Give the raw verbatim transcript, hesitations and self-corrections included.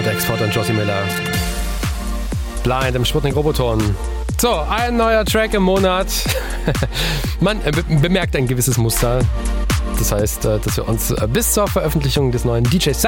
Export und Josie Miller. Blind im Sputnik Roboton. So, ein neuer Track im Monat. Man äh, be- bemerkt ein gewisses Muster. Das heißt, äh, dass wir uns äh, bis zur Veröffentlichung des neuen D J